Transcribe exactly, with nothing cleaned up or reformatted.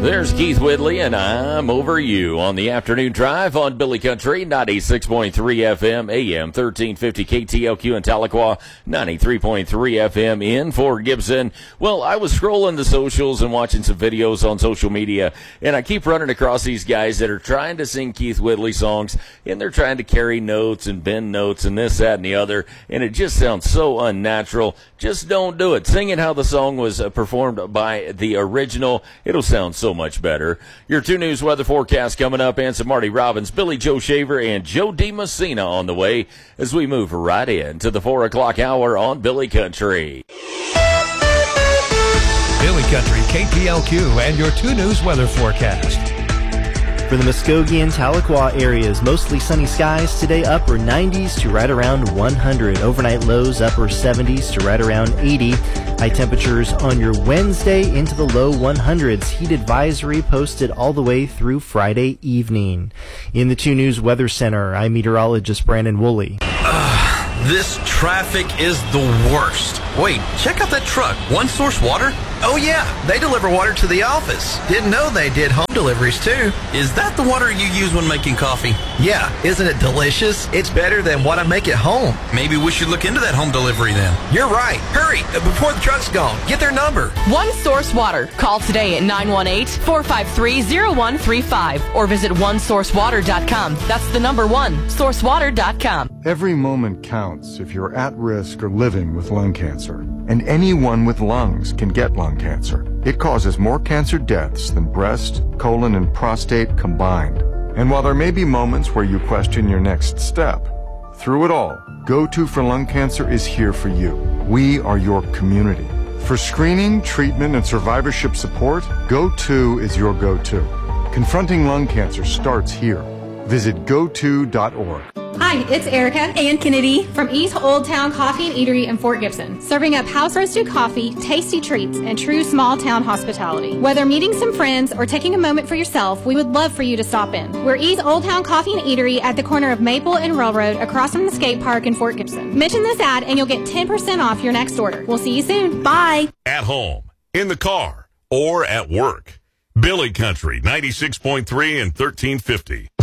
There's Keith Whitley, and I'm Over You on the afternoon drive on Billy Country, ninety-six point three F M, A M thirteen fifty K T L Q in Tahlequah, ninety-three point three F M in Fort Gibson. Well, I was scrolling the socials and watching some videos on social media, and I keep running across these guys that are trying to sing Keith Whitley songs, and they're trying to carry notes and bend notes and this, that, and the other, and it just sounds so unnatural. Just don't do it. Sing it how the song was uh, performed by the original. It'll sound so much better. Your two news weather forecast coming up, and some Marty Robbins, Billy Joe Shaver, and Joe DiMessina on the way as we move right into the four o'clock hour on Billy Country. Billy Country, K T L Q, and your two news weather forecast. For the Muskogee and Tahlequah areas, mostly sunny skies today, upper nineties to right around one hundred. Overnight lows, upper seventies to right around eighty. High temperatures on your Wednesday into the low one hundreds. Heat advisory posted all the way through Friday evening. In the two News Weather Center, I'm meteorologist Brandon Woolley. Uh, this traffic is the worst. Wait, check out that truck. One Source Water? Oh yeah, they deliver water to the office. Didn't know they did home deliveries too. Is that the water you use when making coffee? Yeah, isn't it delicious? It's better than what I make at home. Maybe we should look into that home delivery then. You're right. Hurry, before the truck's gone. Get their number. One Source Water. Call today at nine one eight, four five three, zero one three five or visit one source water dot com. That's the number one, source water dot com. Every moment counts if you're at risk or living with lung cancer. And anyone with lungs can get lung cancer. It causes more cancer deaths than breast, colon, and prostate combined. And while there may be moments where you question your next step, through it all, Go To for Lung Cancer is here for you. We are your community. For screening, treatment, and survivorship support, Go To is your go-to. Confronting lung cancer starts here. Visit go to dot org. Hi, it's Erica and Kennedy from East Old Town Coffee and Eatery in Fort Gibson, serving up house-roasted coffee, tasty treats, and true small-town hospitality. Whether meeting some friends or taking a moment for yourself, we would love for you to stop in. We're East Old Town Coffee and Eatery at the corner of Maple and Railroad across from the skate park in Fort Gibson. Mention this ad and you'll get ten percent off your next order. We'll see you soon. Bye. At home, in the car, or at work. Billy Country, ninety-six point three and thirteen fifty.